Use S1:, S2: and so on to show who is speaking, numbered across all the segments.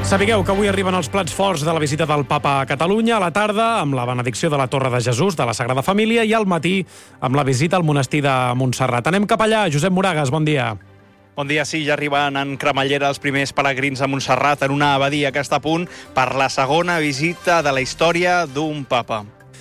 S1: Sapigueu que avui arriben els plats forts de la visita del Papa a Catalunya, a la tarda amb la benedicció de la Torre de Jesús de la Sagrada Família i al matí amb la visita al monestir de Montserrat. Anem cap allà. Josep Moragas, bon dia.
S2: Bon dia, sí, ja arriben en cremallera els primers peregrins a Montserrat en una abadia que està a punt per la segona visita de la història d'un papa.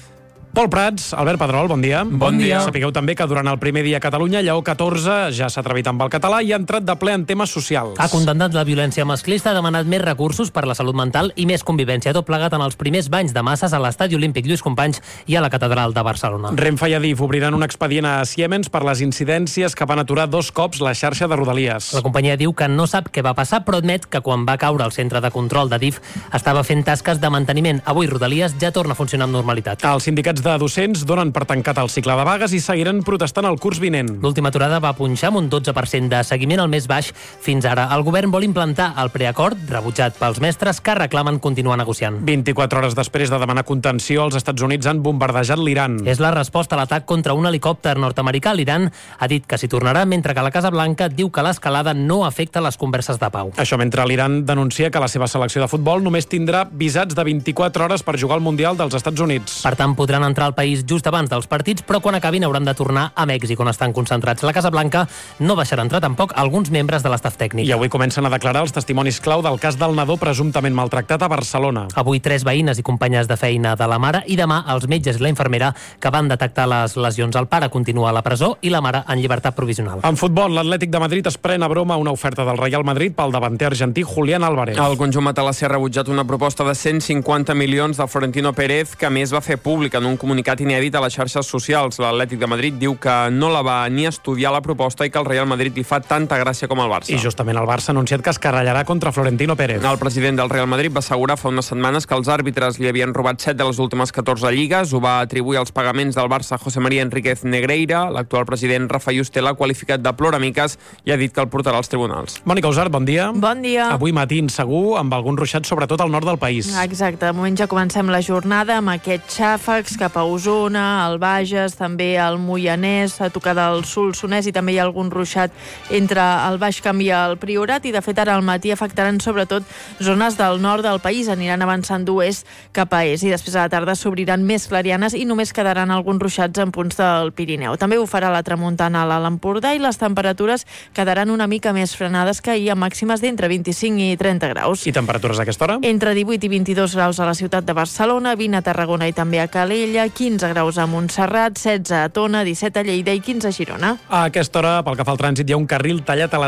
S1: Pol Prats, Albert Pedrol, bon dia.
S3: Bon dia.
S1: Sapigueu també que durant el primer dia a Catalunya, Lleó XIV ja s'ha atrevit amb el català i ha entrat de ple en temes socials.
S3: Ha condemnat la violència masclista, ha demanat més recursos per la salut mental i més convivència, tot plegat en els primers banys de masses a l'Estadi Olímpic Lluís Companys i a la Catedral de Barcelona.
S1: Renfe i Adif obriran un expedient a Siemens per les incidències que van aturar 2 cops la xarxa de Rodalies.
S3: La companyia diu que no sap què va passar, però admet que quan va caure el centre de control d'Adif estava fent tasques de manteniment. Avui Rodalies ja torna a funcionar amb normalitat.
S1: Els sindicats de docents donen per tancat el cicle de vagues i seguiran protestant el curs vinent.
S3: L'última aturada va punxar amb un 12% de seguiment, al més baix fins ara. El govern vol implantar el preacord, rebutjat pels mestres, que reclamen continuar negociant.
S1: 24 hores després de demanar contenció, els Estats Units han bombardejat l'Iran.
S3: És la resposta a l'atac contra un helicòpter nord-americà. L'Iran ha dit que s'hi tornarà, mentre que la Casa Blanca diu que l'escalada no afecta les converses de pau.
S1: Això mentre l'Iran denuncia que la seva selecció de futbol només tindrà visats de 24 hores per jugar al Mundial dels Estats Units.
S3: Per tant, podran entrar al país just abans dels partits, però quan acabin hauran de tornar a Mèxic, on estan concentrats. La Casa Blanca no deixarà entrar tampoc alguns membres de l'estaf tècnic.
S1: I avui comencen a declarar els testimonis clau del cas del nadó presumptament maltractat a Barcelona.
S3: Avui 3 veïnes i companyes de feina de la mare i demà els metges i la infermera que van detectar les lesions. El pare continua a la presó i la mare en llibertat provisional.
S1: En futbol, l'Atlètic de Madrid es pren a broma una oferta del Real Madrid pel davanter argentí Julián Álvarez.
S4: El conjunt matalassi ha rebutjat una proposta de 150 milions de Florentino Pérez, que a més va fer públic en un comunicat inèdit a les xarxes socials. L'Atlètic de Madrid diu que no la va ni estudiar la proposta i que el Real Madrid li fa tanta gràcia com el Barça.
S1: I justament el Barça ha anunciat que es carrellarà contra Florentino Pérez.
S4: El president del Real Madrid va assegurar fa unes setmanes que els àrbitres li havien robat 7 de les últimes 14 lligues. Ho va atribuir als pagaments del Barça José María Enríquez Negreira. L'actual president Rafa Yuste l'ha qualificat de ploramiques i ha dit que el portarà als tribunals.
S1: Mònica Usart, bon dia.
S5: Bon dia.
S1: Avui matí insegur, amb alguns ruixats sobretot al nord del país.
S5: Exacte, de moment ja comencem la jornada amb aquests xàfecs cap a Osona, al Bages, també al Moianès, a tocar del Solsonès, i també hi ha algun ruixat entre el Baix Camp i el Priorat, i de fet ara al matí afectaran sobretot zones del nord del país, aniran avançant d'oest cap a est, i després a la tarda s'obriran més clarianes i només quedaran alguns ruixats en punts del Pirineu. També ho farà la tramuntana a l'Alt Empordà i les temperatures quedaran una mica més frenades que ahir, amb màximes d'entre 25 i 30 graus.
S1: I temperatures a aquesta hora?
S5: Entre 18 i 22 graus a la ciutat de Barcelona, 20 a Tarragona i també a Calella, 15 graus a Montserrat, 16 a Tona, 17 a Lleida i 15 a Girona.
S1: A aquesta hora, pel que fa al trànsit, hi ha un carril tallat a la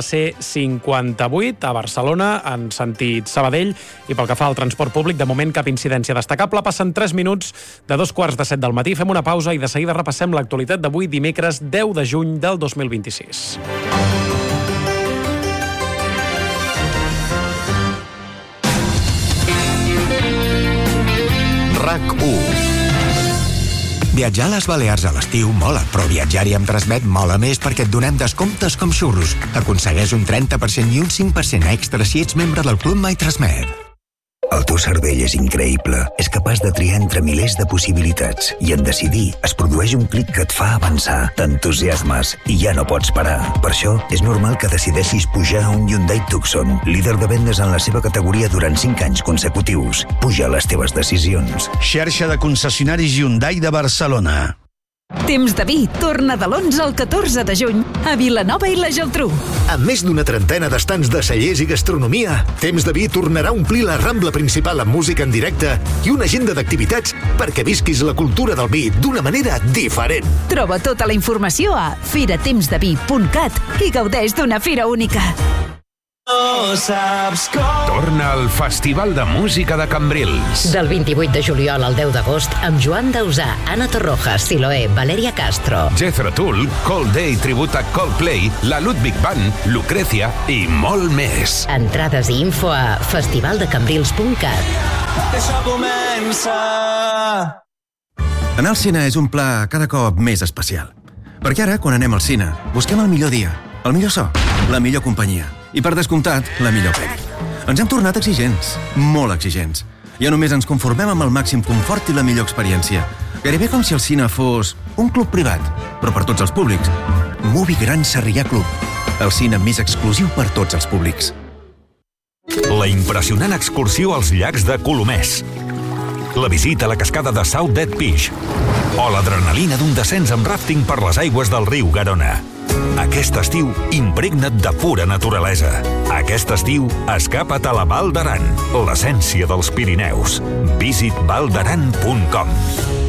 S1: C58 a Barcelona, en sentit Sabadell, i pel que fa al transport públic, de moment cap incidència destacable. Passen 3 minuts de 2:45 del matí. Fem una pausa i de seguida repassem l'actualitat d'avui, dimecres 10 de juny del 2026.
S6: RAC1. Viatjar a les Balears a l'estiu mola, però viatjar-hi amb Transmet mola més perquè et donem descomptes com xurros. Aconsegueix un 30% i un 5% extra si ets membre del Club MyTransmet.
S7: El teu cervell és increïble. És capaç de triar entre milers de possibilitats. I en decidir es produeix un clic que et fa avançar. T'entusiasmes i ja no pots parar. Per això és normal que decideixis pujar a un Hyundai Tucson, líder de vendes en la seva categoria durant 5 anys consecutius. Puja a les teves decisions.
S8: Xarxa de concessionaris Hyundai de Barcelona.
S9: Temps de vi torna de l'11 al 14 de juny a Vilanova i la Geltrú.
S10: Amb més d'una trentena d'estants de cellers i gastronomia, Temps de vi tornarà a omplir la Rambla principal amb música en directe i una agenda d'activitats perquè visquis la cultura del vi d'una manera diferent.
S9: Troba tota la informació a firatemsdevi.cat i gaudeix d'una fira única.
S11: Torna al Festival de Música de Cambrils.
S12: Del 28 de juliol al 10 d'agost amb Joan Dausà, Ana Torroja, Siloé, Valeria Castro,
S11: Jethro Tull, Cold Day tribut a Coldplay, la Ludwig Band, Lucrecia i molt més.
S12: Entrades i info a festivaldecambrils.cat.
S13: Això comença.
S14: Anar al cine és un pla cada cop més especial. Perquè ara, quan anem al cine, busquem el millor dia, el millor so, la millor companyia i, per descomptat, la millor pel·li. Ens hem tornat exigents, molt exigents. Ja només ens conformem amb el màxim confort i la millor experiència. Gairebé com si el cine fos un club privat, però per tots els públics. Movie Gran Sarrià Club, el cine més exclusiu per tots els públics.
S11: La
S15: la impressionant excursió als llacs de Colomers, la visita a la cascada de South Dead Fish o l'adrenalina d'un descens amb ràfting per les aigües del riu Garona. Aquest estiu, impregna't de pura naturalesa. Aquest estiu, escapa't a la Val d'Aran, l'essència dels Pirineus. Visit valdaran.com.